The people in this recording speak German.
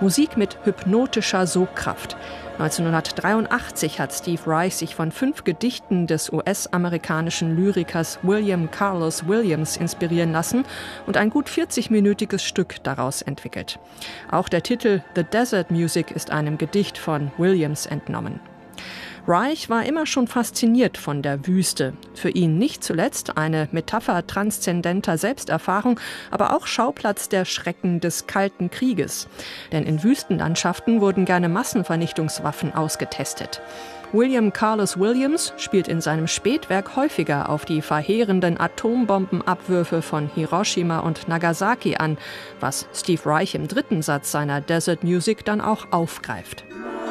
Musik mit hypnotischer Sogkraft. 1983 hat Steve Reich sich von 5 Gedichten des US-amerikanischen Lyrikers William Carlos Williams inspirieren lassen und ein gut 40-minütiges Stück daraus entwickelt. Auch der Titel The Desert Music ist einem Gedicht von Williams entnommen. Reich war immer schon fasziniert von der Wüste. Für ihn nicht zuletzt eine Metapher transzendenter Selbsterfahrung, aber auch Schauplatz der Schrecken des Kalten Krieges. Denn in Wüstenlandschaften wurden gerne Massenvernichtungswaffen ausgetestet. William Carlos Williams spielt in seinem Spätwerk häufiger auf die verheerenden Atombombenabwürfe von Hiroshima und Nagasaki an, was Steve Reich im 3. Satz seiner Desert Music dann auch aufgreift.